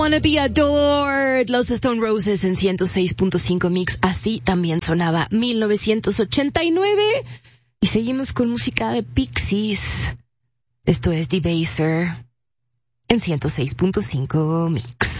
Wanna Be Adored, los Stone Roses en 106.5 Mix. Así también sonaba 1989. Y seguimos con música de Pixies. Esto es Debaser en 106.5 Mix.